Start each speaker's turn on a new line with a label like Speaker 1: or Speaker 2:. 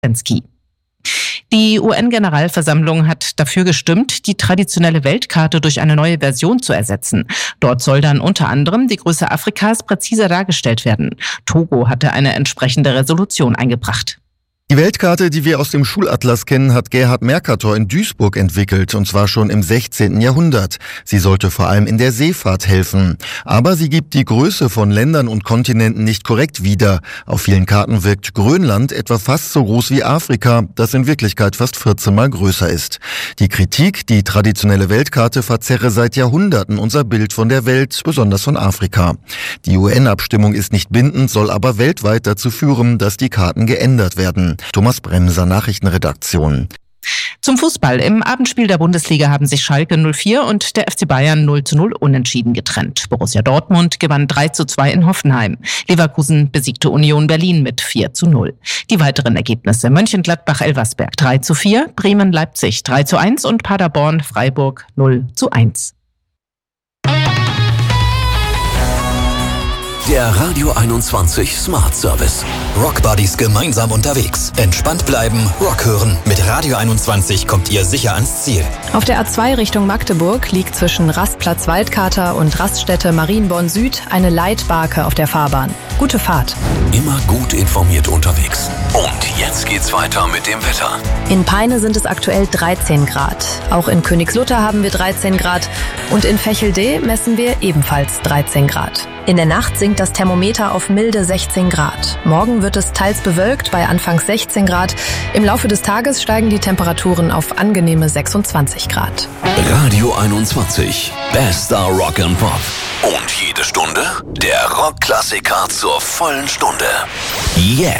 Speaker 1: Zelensky. Die UN-Generalversammlung hat dafür gestimmt, die traditionelle Weltkarte durch eine neue Version zu ersetzen. Dort soll dann unter anderem die Größe Afrikas präziser dargestellt werden. Togo hatte eine entsprechende Resolution eingebracht.
Speaker 2: Die Weltkarte, die wir aus dem Schulatlas kennen, hat Gerhard Mercator in Duisburg entwickelt, und zwar schon im 16. Jahrhundert. Sie sollte vor allem in der Seefahrt helfen. Aber sie gibt die Größe von Ländern und Kontinenten nicht korrekt wieder. Auf vielen Karten wirkt Grönland etwa fast so groß wie Afrika, das in Wirklichkeit fast 14 Mal größer ist. Die Kritik, die traditionelle Weltkarte verzerre seit Jahrhunderten unser Bild von der Welt, besonders von Afrika. Die UN-Abstimmung ist nicht bindend, soll aber weltweit dazu führen, dass die Karten geändert werden. Thomas Bremser, Nachrichtenredaktion.
Speaker 1: Zum Fußball. Im Abendspiel der Bundesliga haben sich Schalke 04 und der FC Bayern 0:0 unentschieden getrennt. Borussia Dortmund gewann 3:2 in Hoffenheim. Leverkusen besiegte Union Berlin mit 4:0. Die weiteren Ergebnisse: Mönchengladbach-Elversberg 3:4, Bremen-Leipzig 3:1 und Paderborn-Freiburg 0:1.
Speaker 3: Der Radio 21 Smart Service. Rock Buddies gemeinsam unterwegs. Entspannt bleiben, Rock hören. Mit Radio 21 kommt ihr sicher ans Ziel.
Speaker 4: Auf der A2 Richtung Magdeburg liegt zwischen Rastplatz Waldkater und Raststätte Marienborn Süd eine Leitbarke auf der Fahrbahn. Gute Fahrt.
Speaker 3: Immer gut informiert unterwegs. Und jetzt geht's weiter mit dem Wetter.
Speaker 4: In Peine sind es aktuell 13 Grad. Auch in Königslutter haben wir 13 Grad. Und in Vechelde messen wir ebenfalls 13 Grad. In der Nacht sinkt das Thermometer auf milde 16 Grad. Morgen wird es teils bewölkt bei anfangs 16 Grad. Im Laufe des Tages steigen die Temperaturen auf angenehme 26 Grad.
Speaker 3: Radio 21. Bester Rock and Pop. Und jede Stunde der Rockklassiker zur vollen Stunde. Jetzt.